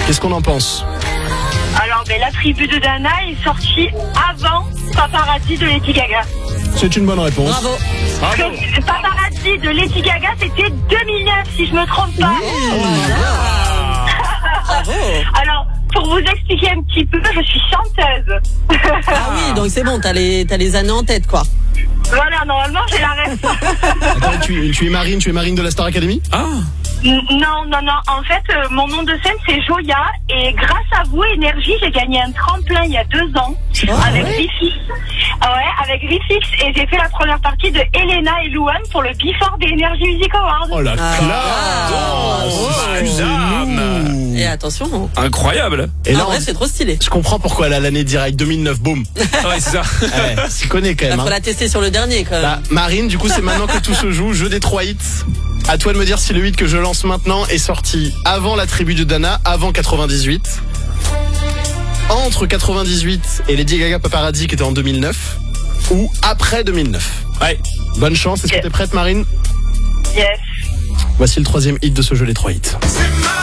Qu'est-ce qu'on en pense? Alors, la tribu de Dana est sortie avant Paparazzi de Lady Gaga. C'est une bonne réponse. Bravo. Paparazzi de Lady Gaga, c'était 2009, si je me trompe pas. Bravo. Alors, pour vous expliquer un petit peu, je suis chanteuse. Ah oui, donc c'est bon, t'as les années en tête, quoi. Voilà, normalement, j'ai la ref. Attends, tu es Marine de la Star Academy? Ah. Non. En fait, mon nom de scène, c'est Joya. Et grâce à vous, Énergie, j'ai gagné un tremplin il y a 2 ans. Avec Rifix. Ouais, avec Rifix. Et j'ai fait la première partie de Elena et Louane pour le Before des Energy Music Awards. Oh la classe! Excusez-nous. Et attention. Incroyable. Et là, en vrai, c'est trop stylé. je comprends pourquoi elle a l'année directe 2009, boum. Ouais, c'est ça. Ouais, s'y connaît quand Il même. faut la tester sur le dernier, quand même. Bah, Marine, du coup, c'est maintenant que tout se joue. Jeu des 3 hits. À toi de me dire si le hit que je lance maintenant est sorti avant la tribu de Dana, avant 98, entre 98 et Lady Gaga Paparazzi qui était en 2009, ou après 2009. Ouais. Bonne chance. Est-ce que t'es prête, Marine? Yes. Voici le 3e hit de ce jeu, les 3 hits. C'est